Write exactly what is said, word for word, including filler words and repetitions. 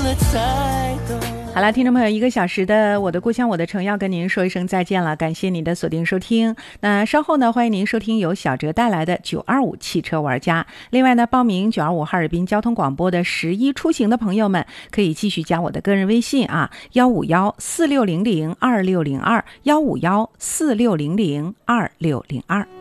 了才懂。 好了，听众朋友，一个小时的我的故乡我的城要跟您说一声再见了，感谢您的锁定收听。那稍后呢，欢迎您收听由小哲带来的九二五汽车玩家。另外呢，报名九二五哈尔滨交通广播的十一出行的朋友们，可以继续加我的个人微信啊，幺五幺四六零零二六零二，幺五幺四六零零二六零二。